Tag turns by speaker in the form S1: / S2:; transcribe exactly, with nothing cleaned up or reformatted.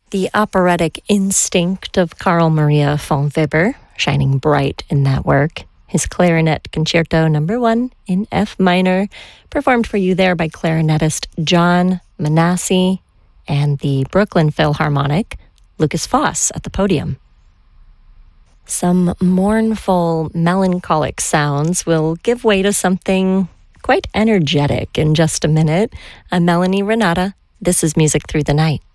S1: The operatic instinct of Carl Maria von Weber, shining bright in that work. His Clarinet Concerto Number One in F minor, performed for you there by clarinetist John Manassi and the Brooklyn Philharmonic, Lucas Foss at the podium. Some mournful, melancholic sounds will give way to something quite energetic in just a minute. I'm Melanie Renata. This is Music Through the Night.